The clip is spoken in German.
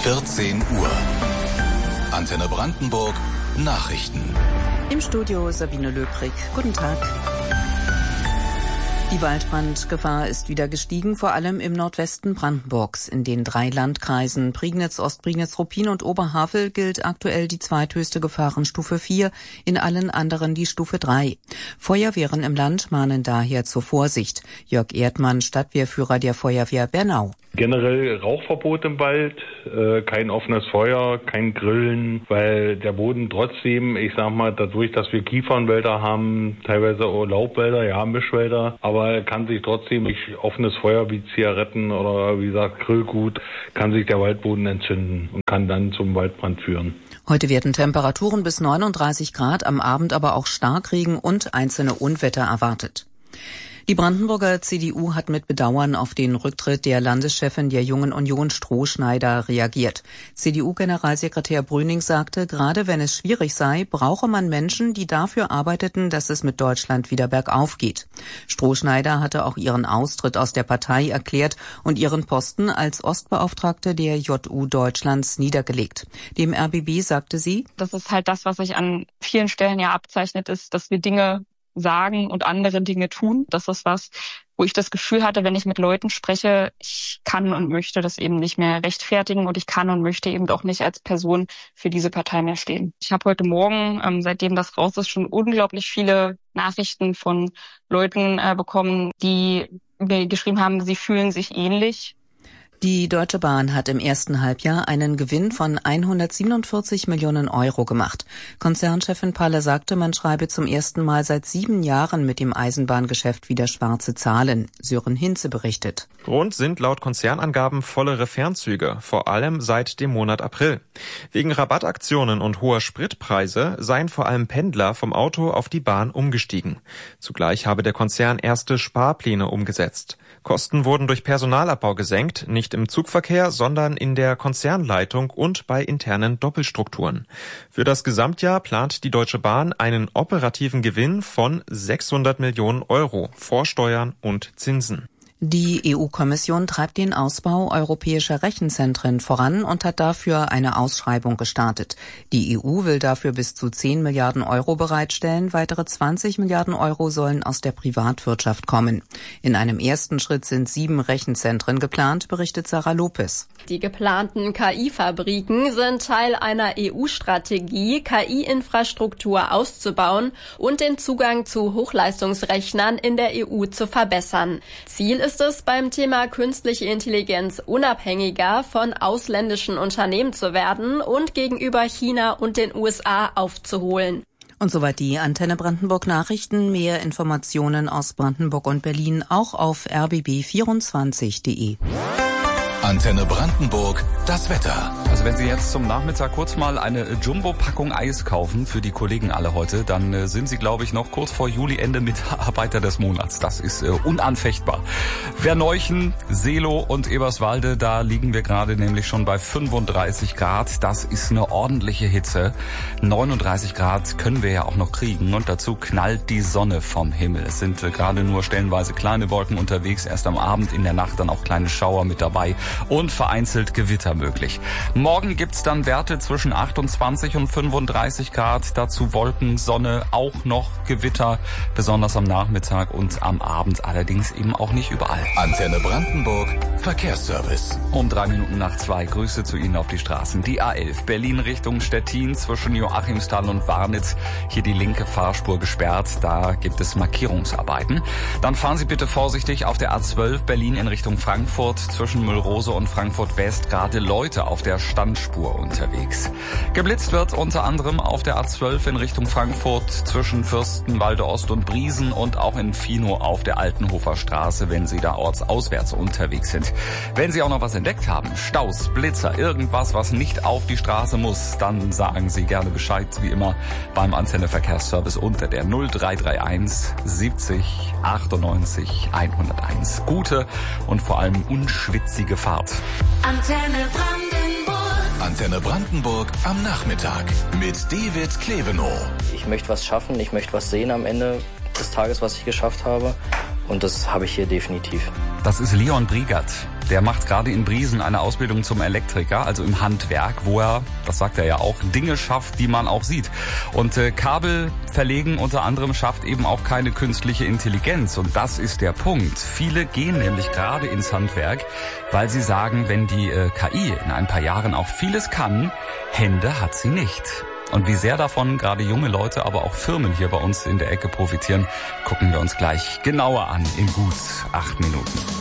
14 Uhr. Antenne Brandenburg, Nachrichten. Im Studio Sabine Löbrig. Guten Tag. Die Waldbrandgefahr ist wieder gestiegen, vor allem im Nordwesten Brandenburgs. In den 3 Landkreisen Prignitz, Ostprignitz, Ruppin und Oberhavel gilt aktuell die zweithöchste Gefahrenstufe 4, in allen anderen die Stufe 3. Feuerwehren im Land mahnen daher zur Vorsicht. Jörg Erdmann, Stadtwehrführer der Feuerwehr Bernau. Generell Rauchverbot im Wald, kein offenes Feuer, kein Grillen, weil der Boden trotzdem, ich sag mal, dadurch, dass wir Kiefernwälder haben, teilweise auch Laubwälder, ja, Mischwälder, aber kann sich trotzdem durch offenes Feuer wie Zigaretten oder wie gesagt Grillgut, kann sich der Waldboden entzünden und kann dann zum Waldbrand führen. Heute werden Temperaturen bis 39 Grad, am Abend aber auch Starkregen und einzelne Unwetter erwartet. Die Brandenburger CDU hat mit Bedauern auf den Rücktritt der Landeschefin der Jungen Union Strohschneider reagiert. CDU-Generalsekretär Brüning sagte, gerade wenn es schwierig sei, brauche man Menschen, die dafür arbeiteten, dass es mit Deutschland wieder bergauf geht. Strohschneider hatte auch ihren Austritt aus der Partei erklärt und ihren Posten als Ostbeauftragte der JU Deutschlands niedergelegt. Dem RBB sagte sie: Das ist halt das, was sich an vielen Stellen ja abzeichnet, ist, dass wir Dinge sagen und andere Dinge tun. Das ist was, wo ich das Gefühl hatte, wenn ich mit Leuten spreche, ich kann und möchte das eben nicht mehr rechtfertigen und ich kann und möchte eben auch nicht als Person für diese Partei mehr stehen. Ich habe heute Morgen, seitdem das raus ist, schon unglaublich viele Nachrichten von Leuten bekommen, die mir geschrieben haben, sie fühlen sich ähnlich. Die Deutsche Bahn hat im ersten Halbjahr einen Gewinn von 147 Millionen Euro gemacht. Konzernchefin Palle sagte, man schreibe zum ersten Mal seit 7 Jahren mit dem Eisenbahngeschäft wieder schwarze Zahlen. Sören Hinze berichtet. Grund sind laut Konzernangaben vollere Fernzüge, vor allem seit dem Monat April. Wegen Rabattaktionen und hoher Spritpreise seien vor allem Pendler vom Auto auf die Bahn umgestiegen. Zugleich habe der Konzern erste Sparpläne umgesetzt. Kosten wurden durch Personalabbau gesenkt, nicht im Zugverkehr, sondern in der Konzernleitung und bei internen Doppelstrukturen. Für das Gesamtjahr plant die Deutsche Bahn einen operativen Gewinn von 600 Millionen Euro vor Steuern und Zinsen. Die EU-Kommission treibt den Ausbau europäischer Rechenzentren voran und hat dafür eine Ausschreibung gestartet. Die EU will dafür bis zu 10 Milliarden Euro bereitstellen. Weitere 20 Milliarden Euro sollen aus der Privatwirtschaft kommen. In einem ersten Schritt sind 7 Rechenzentren geplant, berichtet Sarah Lopez. Die geplanten KI-Fabriken sind Teil einer EU-Strategie, KI-Infrastruktur auszubauen und den Zugang zu Hochleistungsrechnern in der EU zu verbessern. Ziel ist es, beim Thema künstliche Intelligenz unabhängiger von ausländischen Unternehmen zu werden und gegenüber China und den USA aufzuholen. Und soweit die Antenne Brandenburg Nachrichten. Mehr Informationen aus Brandenburg und Berlin auch auf rbb24.de. Antenne Brandenburg, das Wetter. Also wenn Sie jetzt zum Nachmittag kurz mal eine Jumbo-Packung Eis kaufen, für die Kollegen alle heute, dann sind Sie, glaube ich, noch kurz vor Juli-Ende Mitarbeiter des Monats. Das ist unanfechtbar. Verneuchen, Seelow und Eberswalde, da liegen wir gerade nämlich schon bei 35 Grad. Das ist eine ordentliche Hitze. 39 Grad können wir ja auch noch kriegen und dazu knallt die Sonne vom Himmel. Es sind gerade nur stellenweise kleine Wolken unterwegs, erst am Abend, in der Nacht dann auch kleine Schauer mit dabei. Und vereinzelt Gewitter möglich. Morgen gibt's dann Werte zwischen 28 und 35 Grad, dazu Wolken, Sonne, auch noch Gewitter, besonders am Nachmittag und am Abend, allerdings eben auch nicht überall. Antenne Brandenburg, Verkehrsservice. Um 3 Minuten nach 2, Grüße zu Ihnen auf die Straßen. Die A11, Berlin Richtung Stettin zwischen Joachimsthal und Warnitz, hier die linke Fahrspur gesperrt, da gibt es Markierungsarbeiten. Dann fahren Sie bitte vorsichtig auf der A12, Berlin in Richtung Frankfurt zwischen Müllrose und Frankfurt West, gerade Leute auf der Standspur unterwegs. Geblitzt wird unter anderem auf der A12 in Richtung Frankfurt zwischen Fürstenwalde Ost und Briesen und auch in Finow auf der Altenhofer Straße, wenn Sie da ortsauswärts unterwegs sind. Wenn Sie auch noch was entdeckt haben, Staus, Blitzer, irgendwas, was nicht auf die Straße muss, dann sagen Sie gerne Bescheid, wie immer beim Antenne Verkehrsservice unter der 0331 70 98 101. Gute und vor allem unschwitzige Fahrt. Antenne Brandenburg. Antenne Brandenburg am Nachmittag mit David Klevenow. Ich möchte was schaffen, ich möchte was sehen am Ende des Tages, was ich geschafft habe. Und das habe ich hier definitiv. Das ist Leon Brigert. Der macht gerade in Briesen eine Ausbildung zum Elektriker, also im Handwerk, wo er, das sagt er ja auch, Dinge schafft, die man auch sieht. Und Kabel verlegen unter anderem schafft eben auch keine künstliche Intelligenz. Und das ist der Punkt. Viele gehen nämlich gerade ins Handwerk, weil sie sagen, wenn die KI in ein paar Jahren auch vieles kann, Hände hat sie nicht. Und wie sehr davon gerade junge Leute, aber auch Firmen hier bei uns in der Ecke profitieren, gucken wir uns gleich genauer an in gut 8 Minuten.